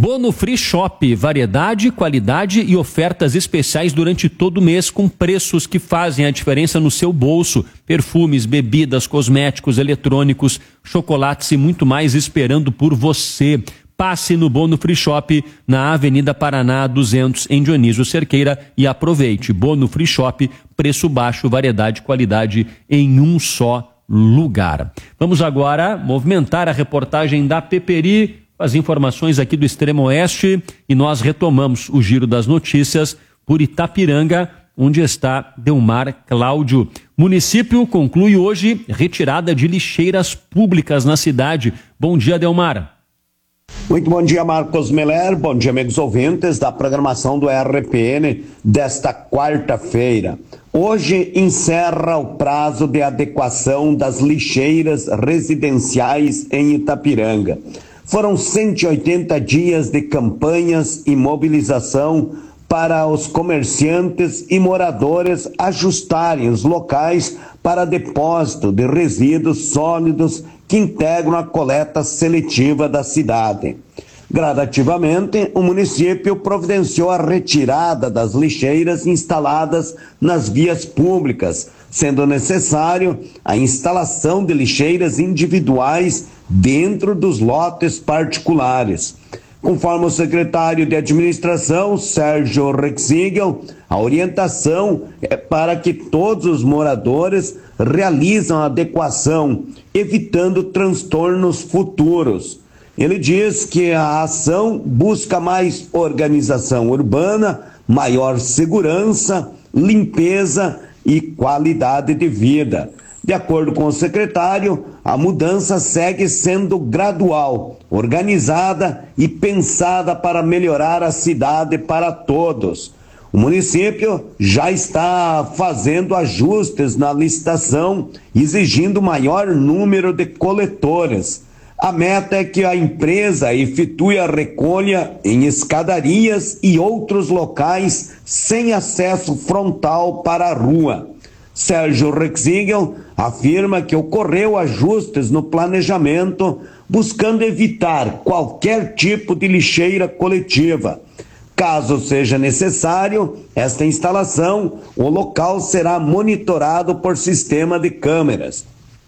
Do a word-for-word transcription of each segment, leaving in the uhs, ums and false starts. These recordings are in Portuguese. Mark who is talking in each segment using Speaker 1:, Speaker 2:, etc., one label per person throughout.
Speaker 1: Bono Free Shop, variedade, qualidade e ofertas especiais durante todo o mês com preços que fazem a diferença no seu bolso. Perfumes, bebidas, cosméticos, eletrônicos, chocolates e muito mais esperando por você. Passe no Bono Free Shop na Avenida Paraná duzentos em Dionísio Cerqueira e aproveite. Bono Free Shop, preço baixo, variedade e qualidade em um só lugar. Vamos agora movimentar a reportagem da Peperi, as informações aqui do Extremo Oeste, e nós retomamos o giro das notícias por Itapiranga, onde está Delmar Cláudio. Município conclui hoje retirada de lixeiras públicas na cidade. Bom dia, Delmar.
Speaker 2: Muito bom dia, Marcos Meller. Bom dia, amigos ouvintes da programação do R P N desta quarta-feira. Hoje encerra o prazo de adequação das lixeiras residenciais em Itapiranga. Foram cento e oitenta dias de campanhas e mobilização para os comerciantes e moradores ajustarem os locais para depósito de resíduos sólidos que integram a coleta seletiva da cidade. Gradativamente, o município providenciou a retirada das lixeiras instaladas nas vias públicas, sendo necessário a instalação de lixeiras individuais dentro dos lotes particulares. Conforme o secretário de Administração, Sérgio Rexigel, a orientação é para que todos os moradores realizem a adequação, evitando transtornos futuros. Ele diz que a ação busca mais organização urbana, maior segurança, limpeza e qualidade de vida. De acordo com o secretário, a mudança segue sendo gradual, organizada e pensada para melhorar a cidade para todos. O município já está fazendo ajustes na licitação, exigindo maior número de coletores. A meta é que a empresa efetue a recolha em escadarias e outros locais sem acesso frontal para a rua. Sérgio Rexigel afirma que ocorreu ajustes no planejamento, buscando evitar qualquer tipo de lixeira coletiva. Caso seja necessário esta instalação, o local será monitorado por sistema de câmeras.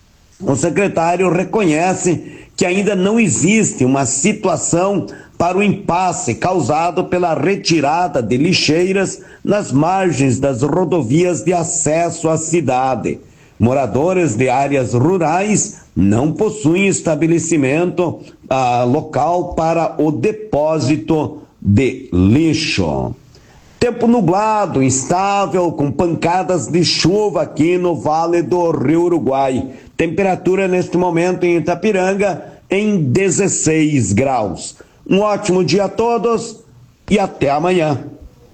Speaker 2: O secretário reconhece que ainda não existe uma situação para o impasse causado pela retirada de lixeiras nas margens das rodovias de acesso à cidade. Moradores de áreas rurais não possuem estabelecimento ah, local para o depósito de lixo. Tempo nublado, instável, com pancadas de chuva aqui no Vale do Rio Uruguai. Temperatura neste momento em Itapiranga em dezesseis graus. Um ótimo dia a todos e até amanhã.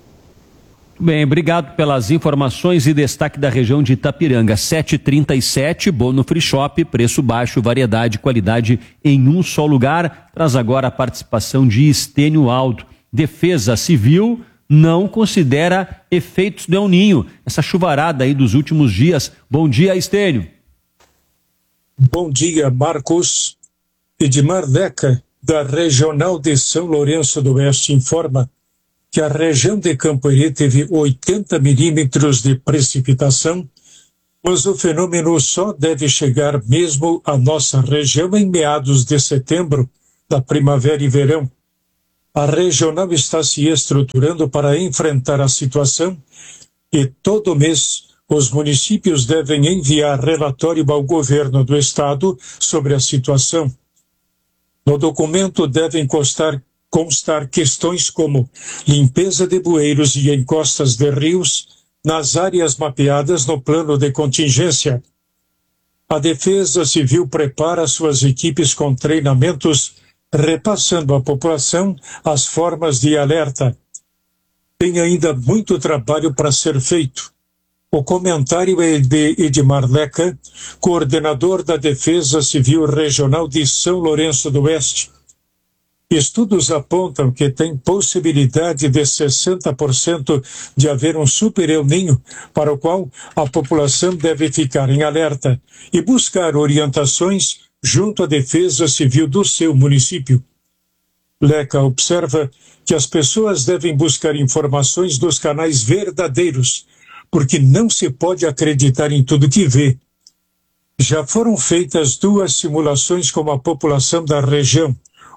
Speaker 1: Bem, obrigado pelas informações e destaque da região de Itapiranga. sete e trinta e sete, Bono Free Shop, preço baixo, variedade e qualidade em um só lugar. Traz agora a participação de Estênio Aldo. Defesa Civil não considera efeitos de El Ninho, essa chuvarada aí dos últimos dias. Bom dia, Estênio.
Speaker 3: Bom dia, Marcos. Edmar Leca, da Regional de São Lourenço do Oeste, informa que a região de Campoerê teve oitenta milímetros de precipitação, mas o fenômeno só deve chegar mesmo à nossa região em meados de setembro, da primavera e verão. A regional está se estruturando para enfrentar a situação e todo mês os municípios devem enviar relatório ao governo do estado sobre a situação. No documento devem constar, constar questões como limpeza de bueiros e encostas de rios nas áreas mapeadas no plano de contingência. A Defesa Civil prepara suas equipes com treinamentos, repassando à população as formas de alerta. Tem ainda muito trabalho para ser feito. O comentário é de Edmar Leca, coordenador da Defesa Civil Regional de São Lourenço do Oeste. Estudos apontam que tem possibilidade de sessenta por cento de haver um super El Ninho, para o qual a população deve ficar em alerta e buscar orientações junto à Defesa Civil do seu município. Leca observa que as pessoas devem buscar informações dos canais verdadeiros, porque não se pode acreditar em tudo que vê. Já foram feitas duas simulações com a população da região.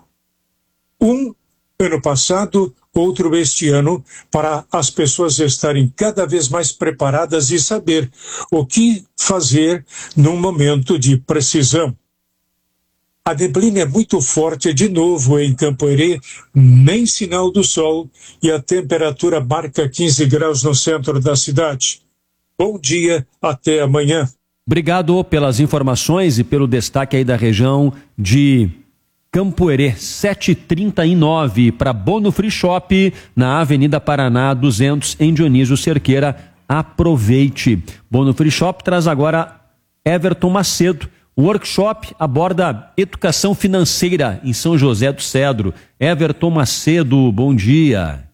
Speaker 3: Um ano passado, outro este ano, para as pessoas estarem cada vez mais preparadas e saber o que fazer num momento de precisão. A neblina é muito forte de novo em Campoerê, nem sinal do sol, e a temperatura marca quinze graus no centro da cidade. Bom dia, até amanhã.
Speaker 1: Obrigado pelas informações e pelo destaque aí da região de Campoerê, sete e trinta e nove, para Bono Free Shop, na Avenida Paraná duzentos, em Dionísio Cerqueira. Aproveite. Bono Free Shop traz agora Everton Macedo. O workshop aborda educação financeira em São José do Cedro. Everton Macedo, bom dia.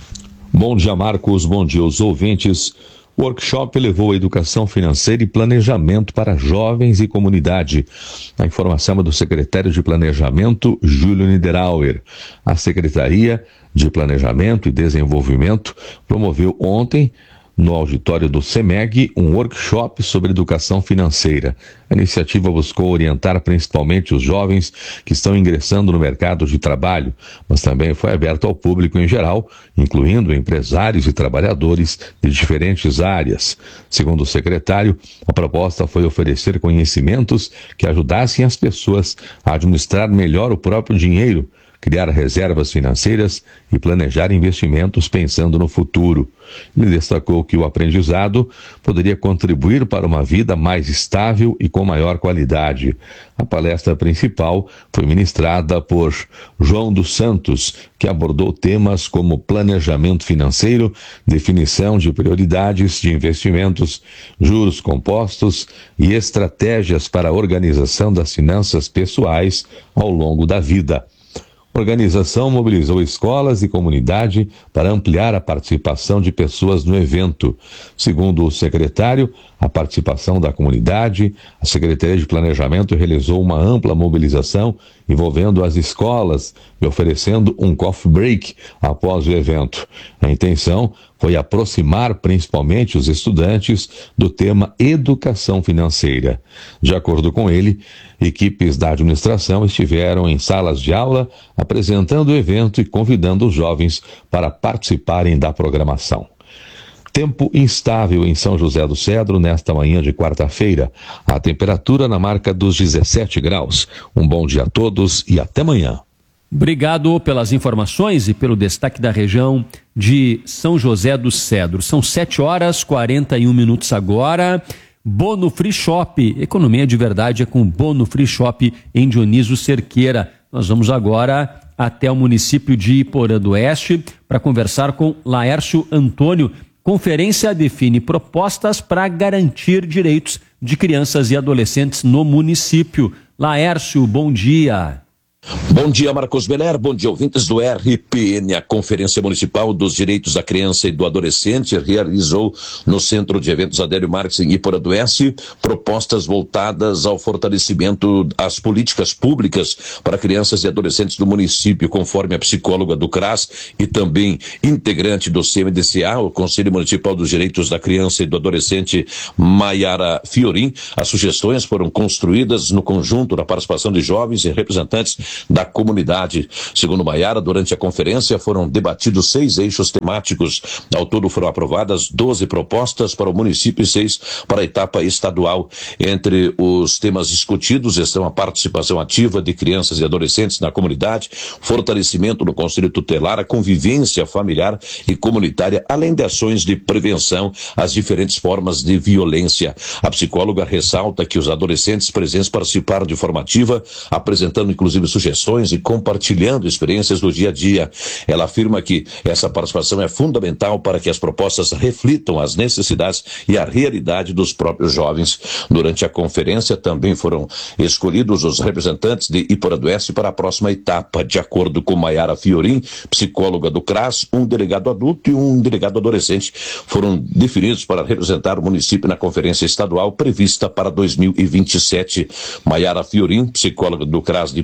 Speaker 4: Bom dia, Marcos. Bom dia aos ouvintes. O workshop levou a educação financeira e planejamento para jovens e comunidade. A informação é do secretário de Planejamento, Júlio Niederauer. A Secretaria de Planejamento e Desenvolvimento promoveu ontem, no auditório do CEMEG, um workshop sobre educação financeira. A iniciativa buscou orientar principalmente os jovens que estão ingressando no mercado de trabalho, mas também foi aberto ao público em geral, incluindo empresários e trabalhadores de diferentes áreas. Segundo o secretário, a proposta foi oferecer conhecimentos que ajudassem as pessoas a administrar melhor o próprio dinheiro, criar reservas financeiras e planejar investimentos pensando no futuro. Ele destacou que o aprendizado poderia contribuir para uma vida mais estável e com maior qualidade. A palestra principal foi ministrada por João dos Santos, que abordou temas como planejamento financeiro, definição de prioridades de investimentos, juros compostos e estratégias para a organização das finanças pessoais ao longo da vida. A organização mobilizou escolas e comunidade para ampliar a participação de pessoas no evento. Segundo o secretário, a participação da comunidade, a Secretaria de Planejamento realizou uma ampla mobilização envolvendo as escolas e oferecendo um coffee break após o evento. A intenção foi aproximar principalmente os estudantes do tema educação financeira. De acordo com ele, equipes da administração estiveram em salas de aula apresentando o evento e convidando os jovens para participarem da programação. Tempo instável em São José do Cedro nesta manhã de quarta-feira. A temperatura na marca dos dezessete graus. Um bom dia a todos e até amanhã.
Speaker 1: Obrigado pelas informações e pelo destaque da região de São José do Cedro. São sete horas e quarenta e um minutos agora. Bono Free Shop. Economia de verdade é com Bono Free Shop em Dionísio Cerqueira. Nós vamos agora até o município de Iporã do Oeste para conversar com Laércio Antônio. Conferência define propostas para garantir direitos de crianças e adolescentes no município. Laércio, bom dia.
Speaker 5: Bom dia, Marcos Meller. Bom dia, ouvintes do R P N. A Conferência Municipal dos Direitos da Criança e do Adolescente realizou no Centro de Eventos Adélio Marques em Iporã do Oeste propostas voltadas ao fortalecimento das políticas públicas para crianças e adolescentes do município, conforme a psicóloga do CRAS e também integrante do C M D C A, o Conselho Municipal dos Direitos da Criança e do Adolescente, Maiara Fiorin. As sugestões foram construídas no conjunto da participação de jovens e representantes da comunidade. Segundo Maiara, durante a conferência foram debatidos seis eixos temáticos. Ao todo foram aprovadas doze propostas para o município e seis para a etapa estadual. Entre os temas discutidos estão a participação ativa de crianças e adolescentes na comunidade, fortalecimento do conselho tutelar, a convivência familiar e comunitária, além de ações de prevenção às diferentes formas de violência. A psicóloga ressalta que os adolescentes presentes participaram de forma ativa, apresentando inclusive sugestões e compartilhando experiências do dia a dia. Ela afirma que essa participação é fundamental para que as propostas reflitam as necessidades e a realidade dos próprios jovens. Durante a conferência também foram escolhidos os representantes de Iporã do Oeste para a próxima etapa. De acordo com Maiara Fiorin, psicóloga do CRAS, um delegado adulto e um delegado adolescente foram definidos para representar o município na conferência estadual prevista para dois mil e vinte e sete. Maiara Fiorin, psicóloga do CRAS de Iporã do Oeste,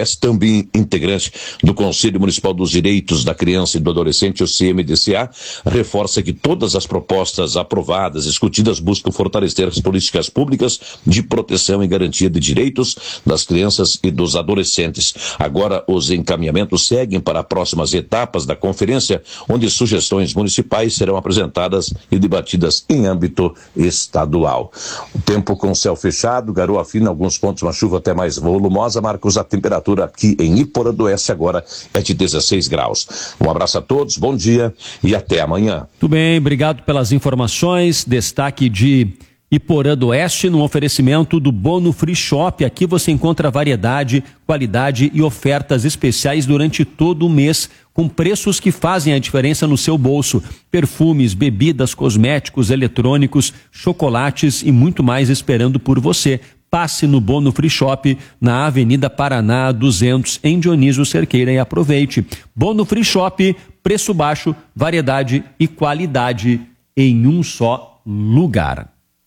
Speaker 5: S, também integrante do Conselho Municipal dos Direitos da Criança e do Adolescente, o C M D C A, reforça que todas as propostas aprovadas, discutidas, buscam fortalecer as políticas públicas de proteção e garantia de direitos das crianças e dos adolescentes. Agora, os encaminhamentos seguem para as próximas etapas da conferência, onde sugestões municipais serão apresentadas e debatidas em âmbito estadual. O tempo com céu fechado, garoa fina, alguns pontos, uma chuva até mais volumosa. Marcos, a temperatura aqui em Iporã do Oeste agora é de dezesseis graus. Um abraço a todos, bom dia e até amanhã.
Speaker 1: Tudo bem, obrigado pelas informações. Destaque de Iporã do Oeste no oferecimento do Bono Free Shop. Aqui você encontra variedade, qualidade e ofertas especiais durante todo o mês, com preços que fazem a diferença no seu bolso. Perfumes, bebidas, cosméticos, eletrônicos, chocolates e muito mais esperando por você. Passe no Bono Free Shop, na Avenida Paraná duzentos, em Dionísio Cerqueira, e aproveite. Bono Free Shop, preço baixo, variedade e qualidade em um só lugar.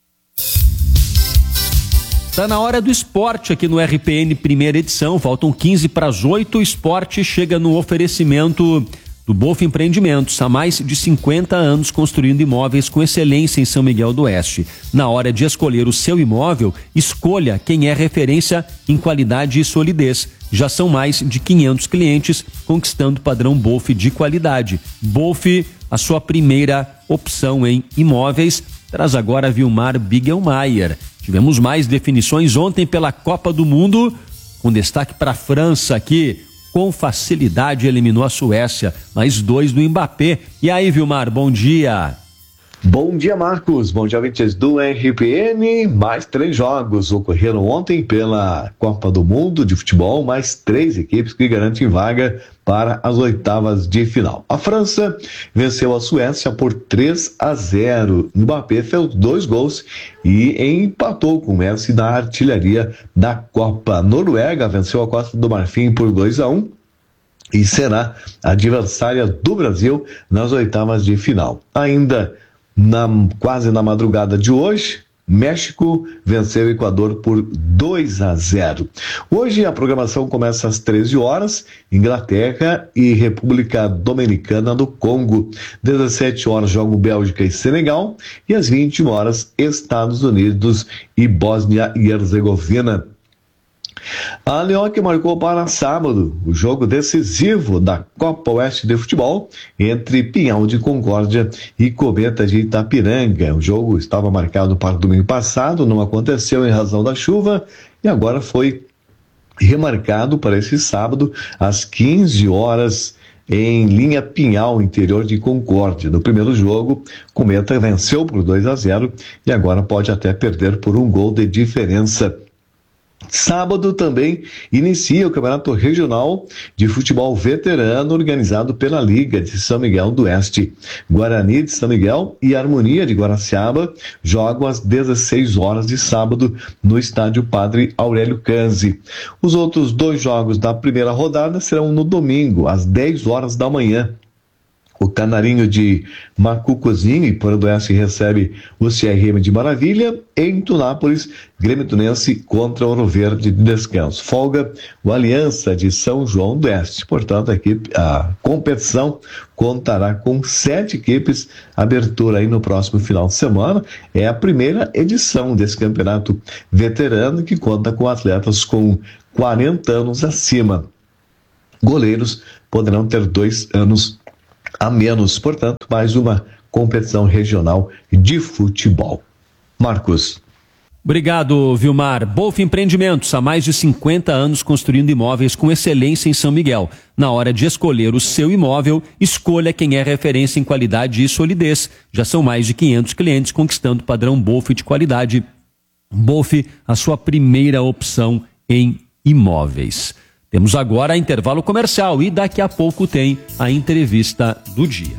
Speaker 1: Está na hora do esporte aqui no R P N primeira edição, faltam quinze para as oito. O esporte chega no oferecimento do Bolf Empreendimentos, há mais de cinquenta anos construindo imóveis com excelência em São Miguel do Oeste. Na hora de escolher o seu imóvel, escolha quem é referência em qualidade e solidez. Já são mais de quinhentos clientes conquistando o padrão Bolf de qualidade. Bolf, a sua primeira opção em imóveis. Traz agora Vilmar Bigelmaier. Tivemos mais definições ontem pela Copa do Mundo, com destaque para a França, que com facilidade eliminou a Suécia, mais dois do Mbappé. E aí, Vilmar, bom dia.
Speaker 6: Bom dia, Marcos. Bom dia, ouvintes do R P N. Mais três jogos ocorreram ontem pela Copa do Mundo de futebol, mais três equipes que garantem vaga para as oitavas de final. A França venceu a Suécia por três a zero. Mbappé fez dois gols e empatou com o Messi na artilharia da Copa. A Noruega venceu a Costa do Marfim por dois a um. E será adversária do Brasil nas oitavas de final. Ainda Na, quase na madrugada de hoje, México venceu o Equador por dois a zero. Hoje a programação começa às treze horas, Inglaterra e República Dominicana do Congo. dezessete horas jogam Bélgica e Senegal e às vinte e uma horas Estados Unidos e Bósnia e Herzegovina. A Leoc marcou para sábado o jogo decisivo da Copa Oeste de Futebol entre Pinhal de Concórdia e Cometa de Itapiranga. O jogo estava marcado para o domingo passado, não aconteceu em razão da chuva e agora foi remarcado para esse sábado às quinze horas em linha Pinhal, interior de Concórdia. No primeiro jogo, Cometa venceu por dois a zero e agora pode até perder por um gol de diferença. Sábado também inicia o Campeonato Regional de Futebol Veterano organizado pela Liga de São Miguel do Oeste. Guarani de São Miguel e Harmonia de Guaraciaba jogam às dezesseis horas de sábado no estádio Padre Aurélio Canzi. Os outros dois jogos da primeira rodada serão no domingo, às dez horas da manhã. O Canarinho de Macucozinho e Porã do Oeste recebe o C R M de Maravilha. Em Tunápolis, Grêmio Tunense contra Ouro Verde de Descanso. Folga o Aliança de São João do Oeste. Portanto, a, equipe, a competição contará com sete equipes. Abertura aí no próximo final de semana. É a primeira edição desse campeonato veterano que conta com atletas com quarenta anos acima. Goleiros poderão ter dois anos a menos, portanto, mais uma competição regional de futebol. Marcos.
Speaker 1: Obrigado, Vilmar. Bolf Empreendimentos, há mais de cinquenta anos construindo imóveis com excelência em São Miguel. Na hora de escolher o seu imóvel, escolha quem é referência em qualidade e solidez. Já são mais de quinhentos clientes conquistando o padrão Bolf de qualidade. Bolf, a sua primeira opção em imóveis. Temos agora intervalo comercial e daqui a pouco tem a entrevista do dia.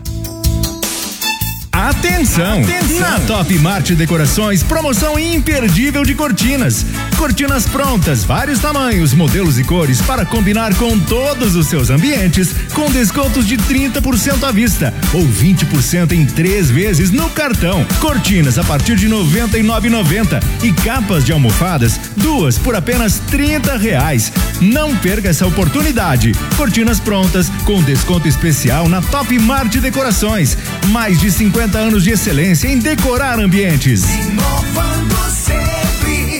Speaker 7: Atenção! Atenção! Na Top Mart Decorações, promoção imperdível de cortinas. Cortinas prontas, vários tamanhos, modelos e cores para combinar com todos os seus ambientes, com descontos de trinta por cento à vista ou vinte por cento em três vezes no cartão. Cortinas a partir de noventa e nove reais e noventa centavos e capas de almofadas, duas por apenas trinta reais. Não perca essa oportunidade. Cortinas prontas com desconto especial na Top Mart Decorações. Mais de cinquenta anos de excelência em decorar ambientes.
Speaker 8: Inovando sempre.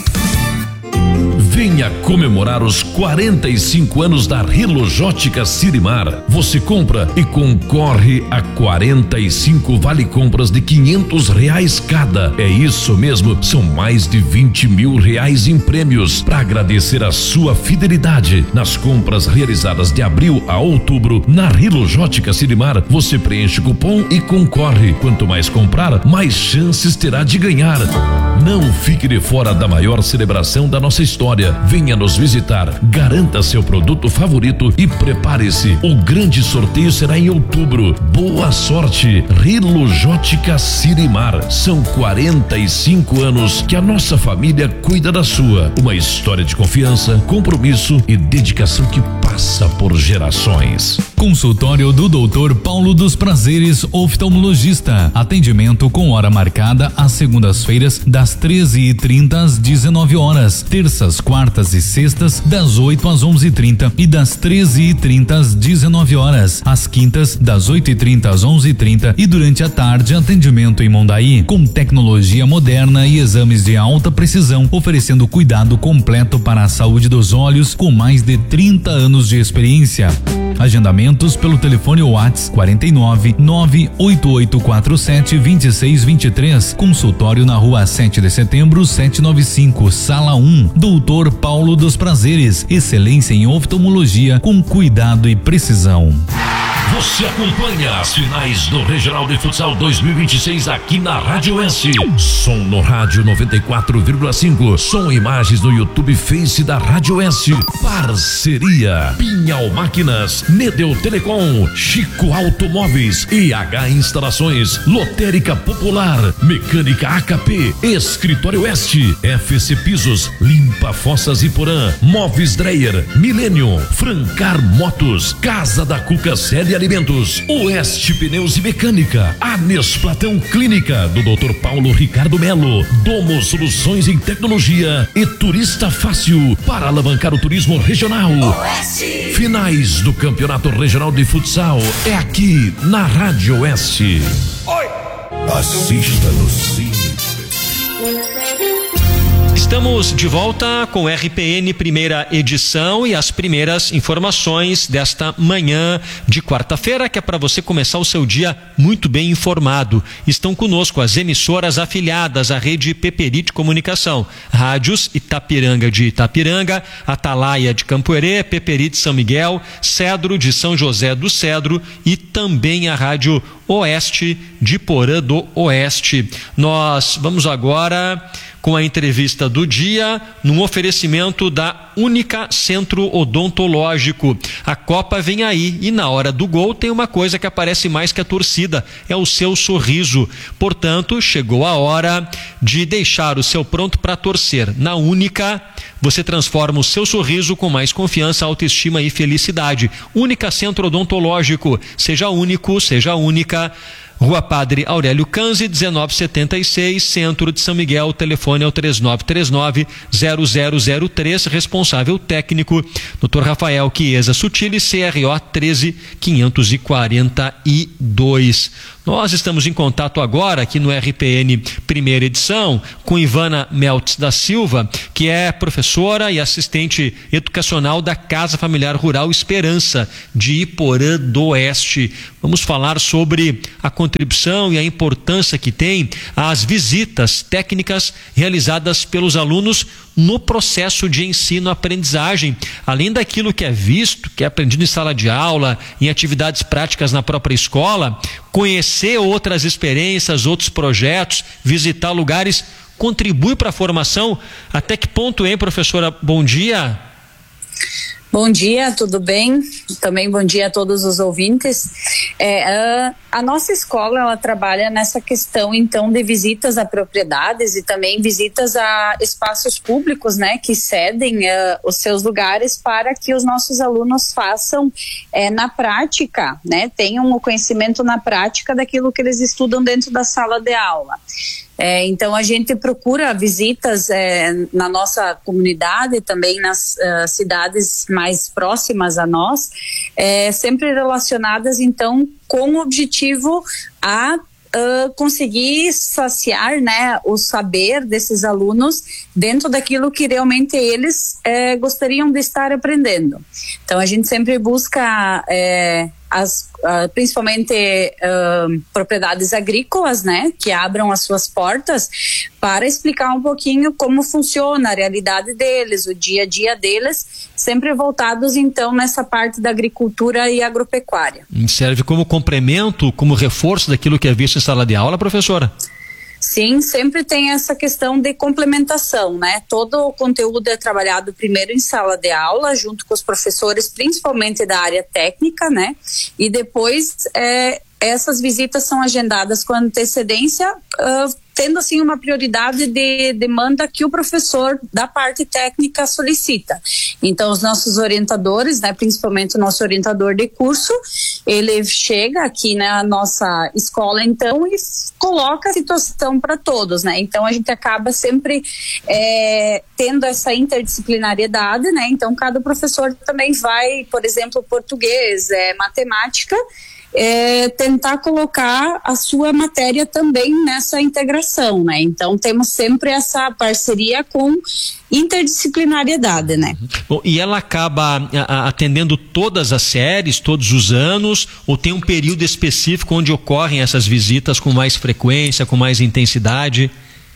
Speaker 9: Venha comemorar os quarenta e cinco anos da Rilojótica Sirimar. Você compra e concorre a quarenta e cinco vale compras de quinhentos reais cada. É isso mesmo, são mais de vinte mil reais em prêmios. Para agradecer a sua fidelidade nas compras realizadas de abril a outubro na Rilojótica Sirimar, você preenche o cupom e concorre. Quanto mais comprar, mais chances terá de ganhar. Não fique de fora da maior celebração da nossa história. Venha nos visitar, garanta seu produto favorito e prepare-se. O grande sorteio será em outubro. Boa sorte, Rilojótica Sirimar. São quarenta e cinco anos que a nossa família cuida da sua. Uma história de confiança, compromisso e dedicação que passa por gerações.
Speaker 10: Consultório do doutor Paulo dos Prazeres, oftalmologista. Atendimento com hora marcada às segundas-feiras, das treze e trinta às dezenove horas. Terças, quartas e sextas, das oito às onze e trinta e das treze e trinta às dezenove horas. Às quintas, das oito e trinta às onze e trinta e durante a tarde, atendimento em Mondaí, com tecnologia moderna e exames de alta precisão, oferecendo cuidado completo para a saúde dos olhos, com mais de trinta anos de experiência. Agendamentos pelo telefone WhatsApp quarenta e nove, nove oito oito quatro sete, dois seis dois três. Consultório na rua sete de setembro, setecentos e noventa e cinco, sala um. doutor Paulo dos Prazeres. Excelência em oftalmologia com cuidado e precisão.
Speaker 9: Você acompanha as finais do Regional de Futsal dois mil e vinte e seis aqui na Rádio S. Som no rádio noventa e quatro vírgula cinco. Som e imagens no YouTube Face da Rádio S. Parceria Pinhal Máquinas, Nedeu Telecom, Chico Automóveis, E H Instalações, Lotérica Popular, Mecânica A K P, Escritório Oeste, F C Pisos, Limpa Fossas e Porã, Móveis Dreyer, Milênio, Francar Motos, Casa da Cuca Série Alimentos, Oeste Pneus e Mecânica, Anes Platão Clínica do doutor Paulo Ricardo Melo, Domo Soluções em Tecnologia e Turista Fácil para alavancar o turismo regional. Oeste. Finais do Campeonato Regional de Futsal é aqui na Rádio Oeste.
Speaker 8: Oi.
Speaker 9: Assista no Cine.
Speaker 1: Estamos de volta com o R P N primeira edição e as primeiras informações desta manhã de quarta-feira, que é para você começar o seu dia muito bem informado. Estão conosco as emissoras afiliadas à rede Peperite Comunicação, Rádios Itapiranga de Itapiranga, Atalaia de Campoerê, Peperite São Miguel, Cedro de São José do Cedro e também a Rádio Oeste de Porã do Oeste. Nós vamos agora com a entrevista do dia, num oferecimento da Única Centro Odontológico. A Copa vem aí e na hora do gol tem uma coisa que aparece mais que a torcida, é o seu sorriso. Portanto, chegou a hora de deixar o seu pronto para torcer. Na Única, você transforma o seu sorriso com mais confiança, autoestima e felicidade. Única Centro Odontológico. Seja único, seja única. Rua Padre Aurélio Canzi, dezenove setenta e seis, Centro de São Miguel. Telefone é o três nove três nove, zero zero zero três. Responsável técnico, doutor Rafael Chiesa Sutili, C R O treze quinhentos e quarenta e dois. Nós estamos em contato agora aqui no R P N primeira edição com Ivana Meltz da Silva, que é professora e assistente educacional da Casa Familiar Rural Esperança de Iporã do Oeste. Vamos falar sobre a contribuição e a importância que tem as visitas técnicas realizadas pelos alunos no processo de ensino-aprendizagem, além daquilo que é visto, que é aprendido em sala de aula, em atividades práticas na própria escola, conhecer outras experiências, outros projetos, visitar lugares, contribui para a formação. Até que ponto, hein, professora? Bom dia.
Speaker 11: Bom dia, tudo bem? Também bom dia a todos os ouvintes. É, a, a nossa escola, ela trabalha nessa questão, então, de visitas a propriedades e também visitas a espaços públicos, né, que cedem uh, os seus lugares para que os nossos alunos façam é, na prática, né, tenham o conhecimento na prática daquilo que eles estudam dentro da sala de aula. É, então a gente procura visitas é, na nossa comunidade, também nas uh, cidades mais próximas a nós, é, sempre relacionadas então com o objetivo a Uh, conseguir saciar, né, o saber desses alunos dentro daquilo que realmente eles eh, gostariam de estar aprendendo. Então a gente sempre busca eh, as, uh, principalmente uh, propriedades agrícolas, né, que abram as suas portas para explicar um pouquinho como funciona a realidade deles, o dia a dia deles, sempre voltados então nessa parte da agricultura e agropecuária.
Speaker 1: Serve como complemento, como reforço daquilo que é visto em sala de aula, professora?
Speaker 11: Sim, sempre tem essa questão de complementação, né? Todo o conteúdo é trabalhado primeiro em sala de aula, junto com os professores, principalmente da área técnica, né? E depois é, essas visitas são agendadas com antecedência, uh, tendo assim uma prioridade de demanda que o professor da parte técnica solicita. Então os nossos orientadores, né, principalmente o nosso orientador de curso, ele chega aqui na nossa escola então e coloca a situação para todos, né? Então a gente acaba sempre é, tendo essa interdisciplinariedade, né? Então cada professor também vai, por exemplo, português, é, matemática, É, tentar colocar a sua matéria também nessa integração, né? Então temos sempre essa parceria com interdisciplinariedade, né?
Speaker 1: Bom, e ela acaba a, a, atendendo todas as séries, todos os anos, ou tem um período específico onde ocorrem essas visitas com mais frequência, com mais intensidade?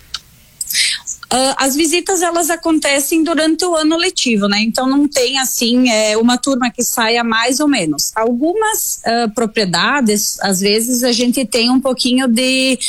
Speaker 11: Uh, as visitas elas acontecem durante o ano letivo, né? Então não tem assim é, uma turma que saia mais ou menos. Algumas uh, propriedades, às vezes a gente tem um pouquinho de,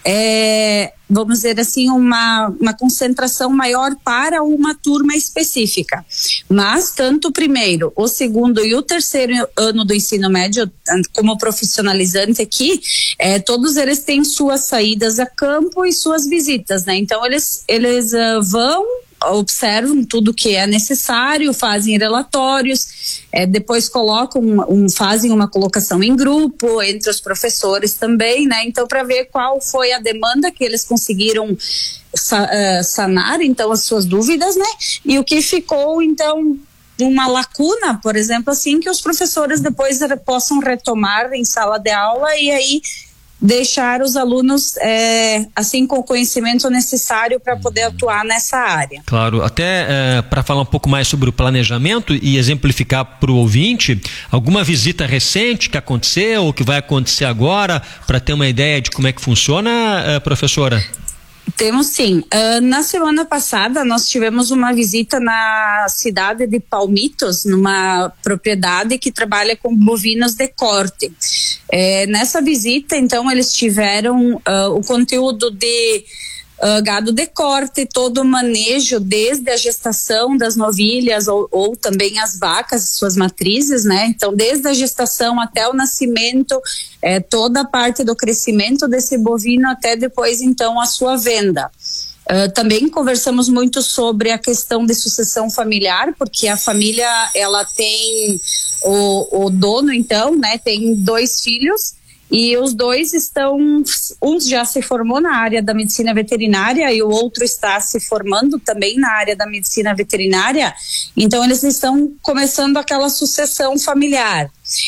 Speaker 11: é, vamos dizer assim, uma, uma concentração maior para uma turma específica. Mas tanto o primeiro, o segundo e o terceiro ano do ensino médio, como profissionalizante aqui, é, todos eles têm suas saídas a campo e suas visitas, né? Então eles, eles uh, vão, observam tudo que é necessário, fazem relatórios, é, depois colocam, um, fazem uma colocação em grupo, entre os professores também, né? Então, para ver qual foi a demanda que eles conseguiram sa, uh, sanar, então, as suas dúvidas, né? E o que ficou, então, uma lacuna, por exemplo, assim, que os professores depois possam retomar em sala de aula e aí deixar os alunos é, assim com o conhecimento necessário para poder atuar nessa área.
Speaker 1: Claro, até é, para falar um pouco mais sobre o planejamento e exemplificar para o ouvinte, alguma visita recente que aconteceu ou que vai acontecer agora, para ter uma ideia de como é que funciona, é, professora?
Speaker 11: Temos sim. Uh, na semana passada nós tivemos uma visita na cidade de Palmitos, numa propriedade que trabalha com bovinos de corte. É, nessa visita, então, eles tiveram uh, o conteúdo de uh, gado de corte, todo o manejo desde a gestação das novilhas ou, ou também as vacas, suas matrizes, né? Então, desde a gestação até o nascimento, é, toda a parte do crescimento desse bovino até depois, então, a sua venda. Uh, também conversamos muito sobre a questão de sucessão familiar, porque a família, ela tem o, o dono, então, né, tem dois filhos e os dois estão, um já se formou na área da medicina veterinária e o outro está se formando também na área da medicina veterinária, então eles estão começando aquela sucessão familiar.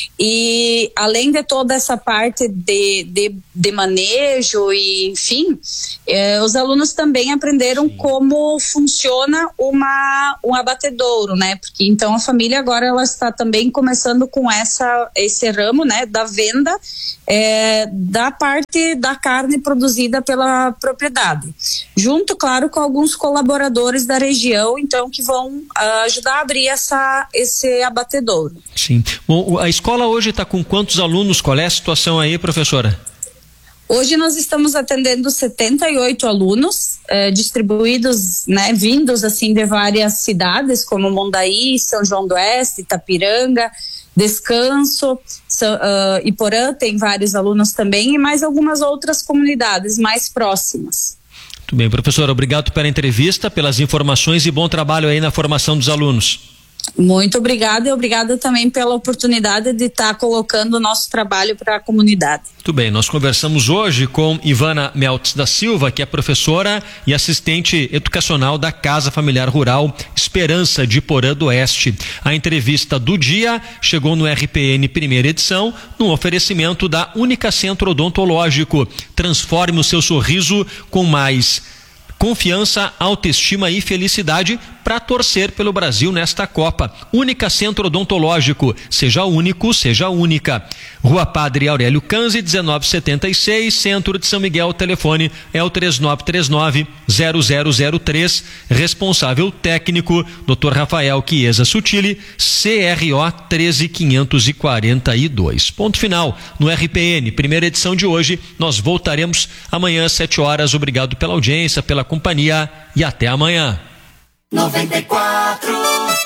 Speaker 11: E além de toda essa parte de, de, de manejo e enfim, eh, os alunos também aprenderam Sim. como funciona uma, um abatedouro, né? Porque então a família agora ela está também começando com essa, esse ramo, né? Da venda eh, da parte da carne produzida pela propriedade, junto, claro, com alguns colaboradores da região, então que vão uh, ajudar a abrir essa, esse abatedouro.
Speaker 1: Sim. Bom, a escola hoje está com quantos alunos? Qual é a situação aí, professora?
Speaker 11: Hoje nós estamos atendendo setenta e oito alunos, eh, distribuídos, né, vindos assim de várias cidades, como Mondaí, São João do Oeste, Itapiranga, Descanso, uh, Iporã tem vários alunos também e mais algumas outras comunidades mais próximas.
Speaker 1: Muito bem, professora, obrigado pela entrevista, pelas informações e bom trabalho aí na formação dos alunos.
Speaker 11: Muito obrigada e obrigada também pela oportunidade de estar colocando o nosso trabalho para a comunidade.
Speaker 1: Muito bem, nós conversamos hoje com Ivana Meltz da Silva, que é professora e assistente educacional da Casa Familiar Rural Esperança de Iporã do Oeste. A entrevista do dia chegou no R P N primeira edição, no oferecimento da Única Centro Odontológico. Transforme o seu sorriso com mais confiança, autoestima e felicidade para torcer pelo Brasil nesta Copa. Única Centro Odontológico, seja único, seja única. Rua Padre Aurélio Canzi, dezenove setenta e seis, Centro de São Miguel. O telefone é o três nove três nove, zero zero zero três. Responsável técnico, doutor Rafael Chiesa Sutili, C R O treze quinhentos e quarenta e dois. Ponto final no R P N, primeira edição de hoje. Nós voltaremos amanhã às sete horas. Obrigado pela audiência, pela companhia e até amanhã.
Speaker 8: noventa e quatro.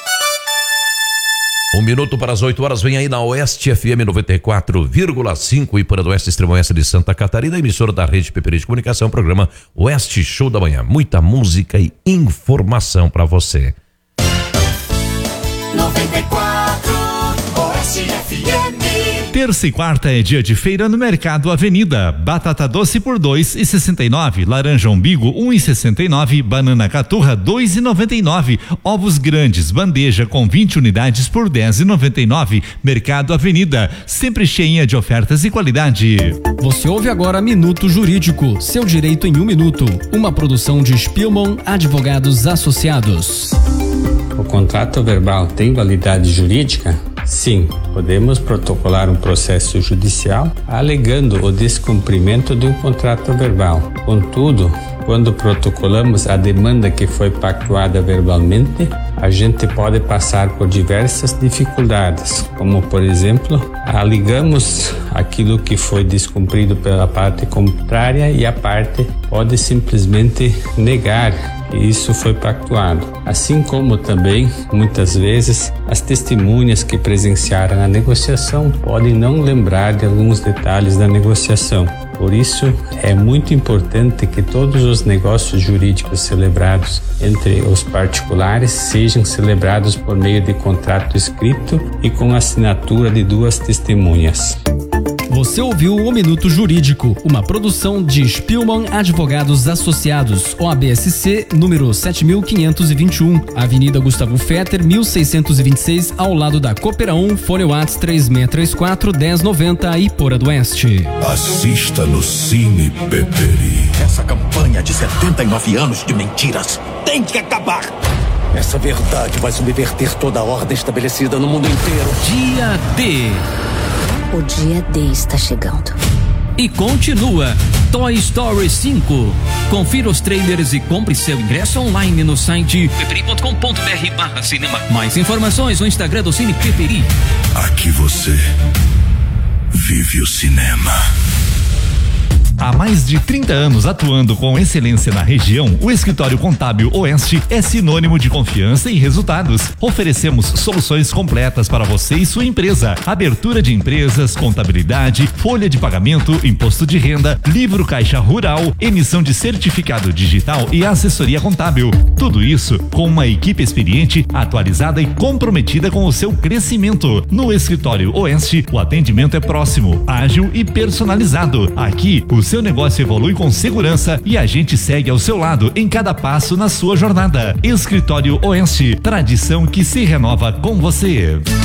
Speaker 9: Um minuto para as oito horas, vem aí na Oeste F M noventa e quatro vírgula cinco, Iporã do Oeste, extremo oeste de Santa Catarina, emissora da Rede Peperi de Comunicação, programa Oeste Show da Manhã. Muita música e informação para você.
Speaker 8: noventa e quatro Oeste F M.
Speaker 7: Terça e quarta é dia de feira no Mercado Avenida. Batata doce por dois e sessenta e nove, laranja umbigo um e sessenta e nove, banana caturra dois e noventa e nove, ovos grandes bandeja com vinte unidades por dez e noventa e nove. Mercado Avenida, sempre cheia de ofertas e qualidade.
Speaker 12: Você ouve agora Minuto Jurídico, seu direito em um minuto. Uma produção de Spielmann Advogados Associados.
Speaker 13: O contrato verbal tem validade jurídica? Sim, podemos protocolar um processo judicial alegando o descumprimento de um contrato verbal. Contudo, quando protocolamos a demanda que foi pactuada verbalmente, a gente pode passar por diversas dificuldades, como por exemplo, alegamos aquilo que foi descumprido pela parte contrária e a parte pode simplesmente negar que isso foi pactuado. Assim como também, muitas vezes, as testemunhas que presenciaram a negociação podem não lembrar de alguns detalhes da negociação. Por isso, é muito importante que todos os negócios jurídicos celebrados entre os particulares sejam celebrados por meio de contrato escrito e com assinatura de duas testemunhas.
Speaker 12: Você ouviu o Minuto Jurídico, uma produção de Spielmann Advogados Associados, O A B S C, número sete mil quinhentos e vinte e um, Avenida Gustavo Fetter, mil seiscentos e vinte e seis, ao lado da Coopera um, fone WhatsApp três seis três quatro, um zero nove zero, Iporã do Oeste.
Speaker 14: Assista no Cine Peperi.
Speaker 15: Essa campanha de setenta e nove anos de mentiras tem que acabar. Essa verdade vai subverter toda a ordem estabelecida no mundo inteiro.
Speaker 12: Dia D.
Speaker 16: O dia D está chegando.
Speaker 12: E continua Toy Story cinco. Confira os trailers e compre seu ingresso online no site peperi ponto com ponto br barra cinema. Mais informações no Instagram do Cine Peperi.
Speaker 14: Aqui você vive o cinema.
Speaker 7: Há mais de trinta anos atuando com excelência na região, o Escritório Contábil Oeste é sinônimo de confiança e resultados. Oferecemos soluções completas para você e sua empresa. Abertura de empresas, contabilidade, folha de pagamento, imposto de renda, livro caixa rural, emissão de certificado digital e assessoria contábil. Tudo isso com uma equipe experiente, atualizada e comprometida com o seu crescimento. No Escritório Oeste, o atendimento é próximo, ágil e personalizado. Aqui, o seu negócio evolui com segurança e a gente segue ao seu lado em cada passo na sua jornada. Escritório Oeste, tradição que se renova com você.